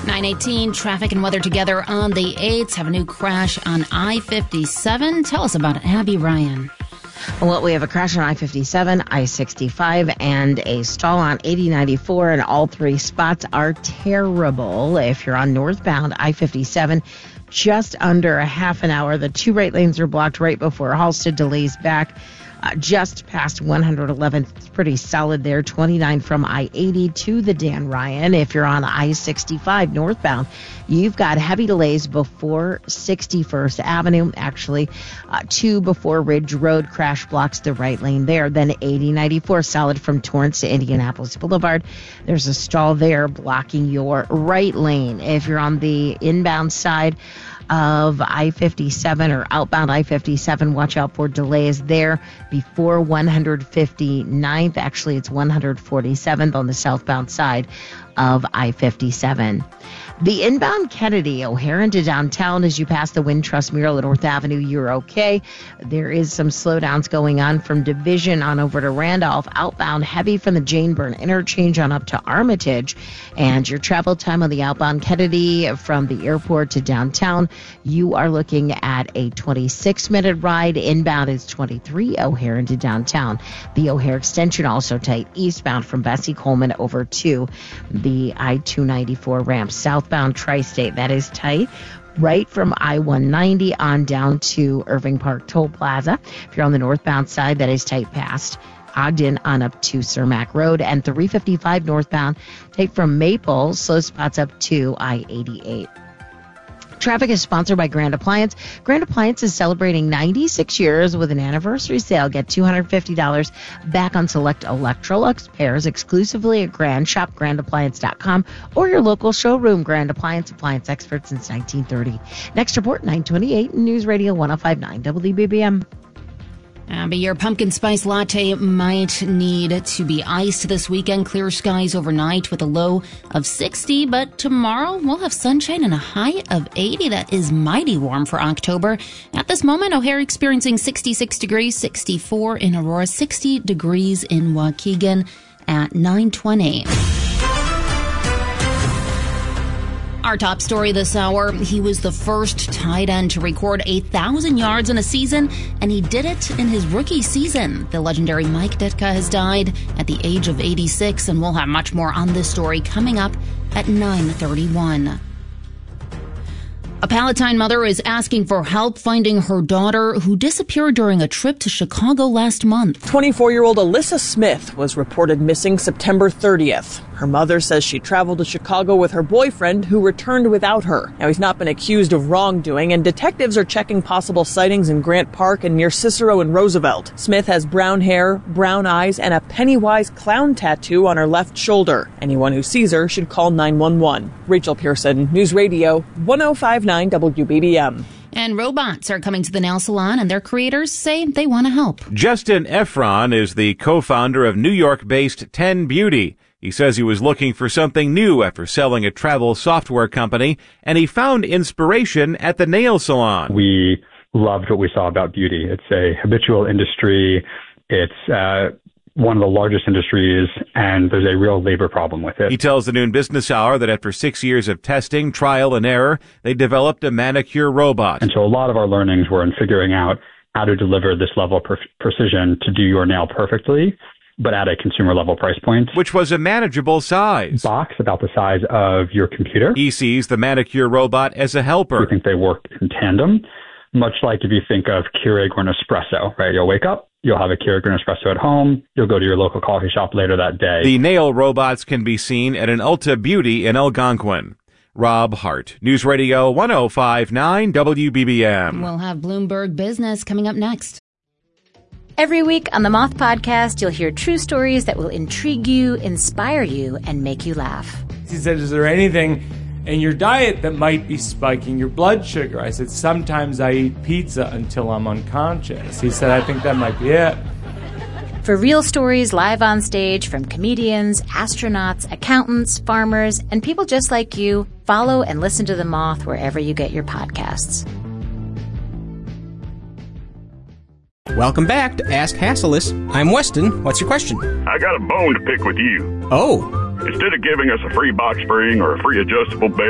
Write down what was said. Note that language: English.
9:18, traffic and weather together on the 8th. Have a new crash on I-57. Tell us about it, Abby Ryan. Well, we have a crash on I-57, I-65, and a stall on 80-94, and all three spots are terrible. If you're on northbound I-57, just under a half an hour. The two right lanes are blocked right before Halstead. Delays back just past 111th. It's pretty solid there. 29 from I-80 to the Dan Ryan. If you're on I-65 northbound, you've got heavy delays before 61st Avenue. Actually, two before Ridge Road. Crash blocks the right lane there. Then 80-94 solid from Torrance to Indianapolis Boulevard. There's a stall there blocking your right lane. If you're on the inbound side of I-57 or outbound I-57, watch out for delays there before 159th. Actually, it's 147th on the southbound side of I-57. The inbound Kennedy, O'Hare into downtown as you pass the Wintrust mural at North Avenue, you're okay. There is some slowdowns going on from Division on over to Randolph. Outbound heavy from the Jane Byrne interchange on up to Armitage. And your travel time on the outbound Kennedy from the airport to downtown, you are looking at a 26-minute ride. Inbound is 23, O'Hare into downtown. The O'Hare extension also tight eastbound from Bessie Coleman over to the I-294 ramp. Southbound Tri-State, that is tight right from I-190 on down to Irving Park Toll Plaza. If you're on the northbound side, that is tight past Ogden on up to Cermak Road. And 355 northbound, tight from Maple, slow spots up to I-88. Traffic is sponsored by Grand Appliance. Grand Appliance is celebrating 96 years with an anniversary sale. Get $250 back on select Electrolux pairs exclusively at Grand. Shop grandappliance.com or your local showroom. Grand Appliance, appliance experts since 1930. Next report, 9:28 News Radio 105.9 WBBM. But your pumpkin spice latte might need to be iced this weekend. Clear skies overnight with a low of 60. But tomorrow we'll have sunshine and a high of 80. That is mighty warm for October. At this moment, O'Hare experiencing 66 degrees, 64 in Aurora, 60 degrees in Waukegan at 9:20. Our top story this hour, he was the first tight end to record 1,000 yards in a season, and he did it in his rookie season. The legendary Mike Ditka has died at the age of 86, and we'll have much more on this story coming up at 9:31. A Palatine mother is asking for help finding her daughter who disappeared during a trip to Chicago last month. 24-year-old Alyssa Smith was reported missing September 30th. Her mother says she traveled to Chicago with her boyfriend, who returned without her. Now, he's not been accused of wrongdoing, and detectives are checking possible sightings in Grant Park and near Cicero and Roosevelt. Smith has brown hair, brown eyes, and a Pennywise clown tattoo on her left shoulder. Anyone who sees her should call 911. Rachel Pearson, News Radio 105.9 WBBM. And robots are coming to the nail salon, and their creators say they want to help. Justin Efron is the co-founder of New York-based 10 Beauty. He says he was looking for something new after selling a travel software company, and he found inspiration at the nail salon. We loved what we saw about beauty. It's a habitual industry. It's one of the largest industries, and there's a real labor problem with it. He tells the Noon Business Hour that after 6 years of testing, trial, and error, they developed a manicure robot. And so a lot of our learnings were in figuring out how to deliver this level of precision to do your nail perfectly, but at a consumer level price point. Which was a manageable size. Box about the size of your computer. He sees the manicure robot as a helper. We think they work in tandem, much like if you think of Keurig or Nespresso, right? You'll wake up, you'll have a Keurig or Nespresso at home, you'll go to your local coffee shop later that day. The nail robots can be seen at an Ulta Beauty in Algonquin. Rob Hart, News Radio 105.9 WBBM. We'll have Bloomberg Business coming up next. Every week on the Moth Podcast, you'll hear true stories that will intrigue you, inspire you, and make you laugh. He said, is there anything in your diet that might be spiking your blood sugar? I said, sometimes I eat pizza until I'm unconscious. He said, I think that might be it. For real stories live on stage from comedians, astronauts, accountants, farmers, and people just like you, follow and listen to The Moth wherever you get your podcasts. Welcome back to Ask Hasselus. I'm Weston. What's your question? I got a bone to pick with you. Oh. Instead of giving us a free box spring or a free adjustable bed